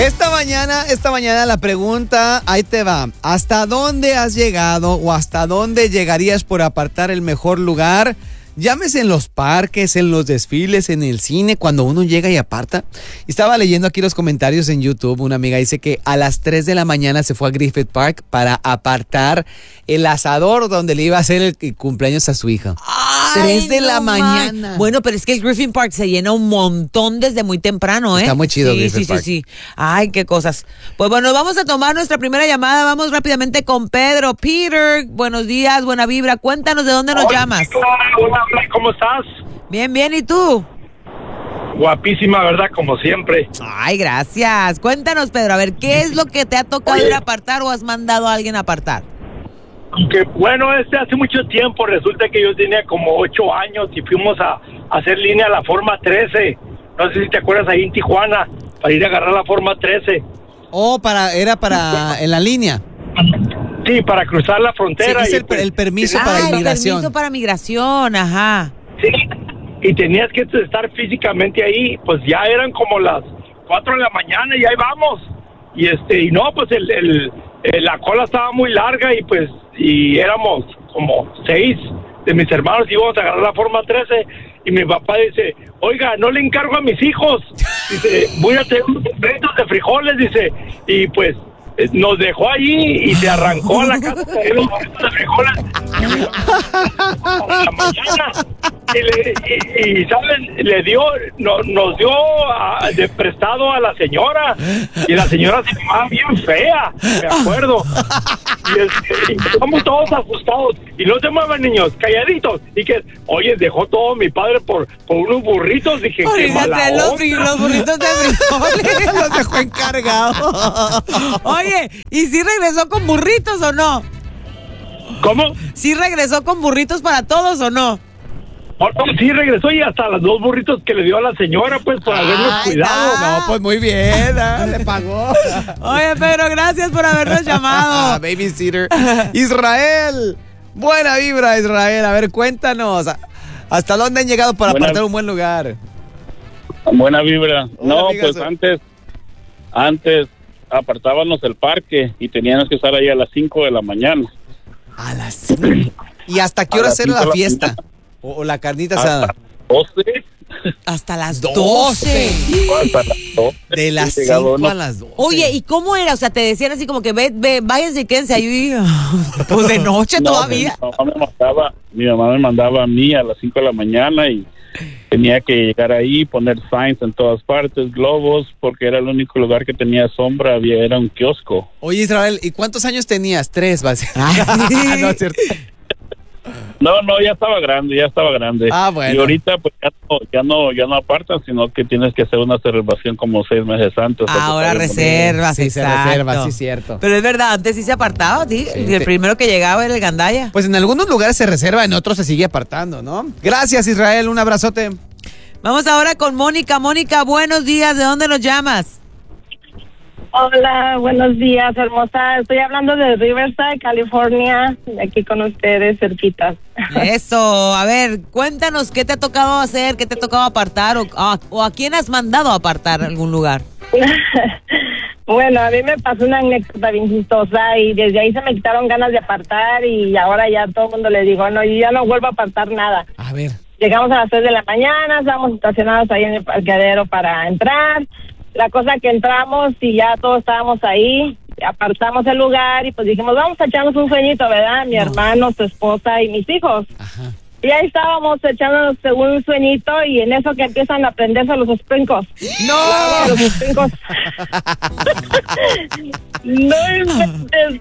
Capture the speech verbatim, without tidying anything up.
Esta mañana, esta mañana la pregunta, ahí te va. ¿Hasta dónde has llegado o hasta dónde llegarías por apartar el mejor lugar? Llámese en los parques, en los desfiles, en el cine, cuando uno llega y aparta. Estaba leyendo aquí los comentarios en YouTube. Una amiga dice que a las tres de la mañana se fue a Griffith Park para apartar el asador donde le iba a hacer el cumpleaños a su hija. tres de la mañana. Bueno, pero es que el Griffith Park se llena un montón desde muy temprano, ¿eh? Está muy chido, sí, Griffith sí, Park. Sí, sí, sí. Ay, qué cosas. Pues bueno, vamos a tomar nuestra primera llamada. Vamos rápidamente con Pedro. Peter, buenos días, buena vibra. Cuéntanos de dónde nos Hola, llamas. Hola, ¿cómo estás? Bien, bien, ¿y tú? Guapísima, ¿verdad? Como siempre. Ay, gracias. Cuéntanos, Pedro, a ver, ¿qué es lo que te ha tocado Oye. ir a apartar o has mandado a alguien a apartar? Que bueno, este hace mucho tiempo, resulta que yo tenía como ocho años y fuimos a, a hacer línea a la Forma trece. No sé si te acuerdas, ahí en Tijuana, para ir a agarrar la Forma trece. Oh, para, era para, en la línea. Sí, para cruzar la frontera. Sí, es y el, pues, el permiso Ah, para el inmigración. permiso para migración, ajá. sí, y tenías que estar físicamente ahí, pues ya eran como las cuatro de la mañana y ahí vamos. Y este, y no, pues el, el, el- la cola estaba muy larga y pues, y éramos como seis de mis hermanos, íbamos a agarrar la Forma trece y mi papá dice, oiga, no le encargo a mis hijos, dice, voy a tener unos completos de frijoles, dice, y pues eh, nos dejó allí y se arrancó a la casa de los completos de frijoles por la mañana. Y, le, y, y, ¿saben? Le dio, no, nos dio a- de prestado a la señora. Y la señora se llamaba bien fea, me acuerdo. Y, este, y estamos todos asustados. Y no se muevan, niños, calladitos. Y que, oye, dejó todo mi padre por, por unos burritos. Dije, qué mala Olvídate, los, onda. fri- los burritos de frijoles. Los dejó encargado. Oye, ¿y si regresó con burritos o no? ¿Cómo? ¿Sí regresó con burritos para todos o no? Oh, no, sí, regresó y hasta los dos burritos que le dio a la señora, pues, por habernos Ay, cuidado. no. No, pues muy bien, ah, le pagó. Oye, Pedro, gracias por habernos Ah, llamado. babysitter. Israel. Buena vibra, Israel. A ver, cuéntanos. ¿Hasta dónde han llegado para Buena- apartar un buen lugar? Buena vibra. Hola, no, amigazo. pues antes, antes apartábamos el parque y teníamos que estar ahí a las cinco de la mañana. A las cinco. ¿Y hasta qué hora A las hacer cinco la de la fiesta? mañana. O, o la carnita asada. Hasta doce. Hasta las Doce. doce. Hasta las doce. De las Sí, llegado cinco uno. a las doce. Oye, ¿y cómo era? O sea, te decían así como que ve, ve, váyanse y quédense ahí. Pues de noche No, todavía. Mi mamá, me mandaba, mi mamá me mandaba a mí a las cinco de la mañana y tenía que llegar ahí, poner signs en todas partes, globos, porque era el único lugar que tenía sombra, había, era un kiosco. Oye, Israel, ¿y cuántos años tenías? Tres, vas. No, es cierto. No, no, ya estaba grande, ya estaba grande. Ah, bueno. Y ahorita pues ya no, ya no, ya no apartan, sino que tienes que hacer una reservación como seis meses antes. Ahora reservas, Sí, se exacto. reserva, sí, cierto. Pero es verdad, antes sí se apartaba, sí. Sí, el te- primero que llegaba era el gandaya. Pues en algunos lugares se reserva, en otros se sigue apartando, ¿no? Gracias, Israel, un abrazote. Vamos ahora con Mónica. Mónica, buenos días. ¿De dónde nos llamas? Hola, buenos días, hermosa. Estoy hablando de Riverside, California, aquí con ustedes, cerquitas. Eso, a ver, cuéntanos qué te ha tocado hacer, qué te ha tocado apartar o, a, o a quién has mandado a apartar a algún lugar. Bueno, a mí me pasó una anécdota bien chistosa y desde ahí se me quitaron ganas de apartar y ahora ya todo el mundo le digo, no, yo ya no vuelvo a apartar nada. A ver. Llegamos a las tres de la mañana, estábamos estacionados ahí en el parqueadero para entrar. La cosa que entramos y ya todos estábamos ahí, apartamos el lugar y pues dijimos, vamos a echarnos un sueñito, ¿verdad? Mi No. hermano, su esposa y mis hijos. Ajá. Y ahí estábamos echándonos según un sueñito y en eso que empiezan a prenderse los sprinkles. ¡No! Los sprinkles. No inventes,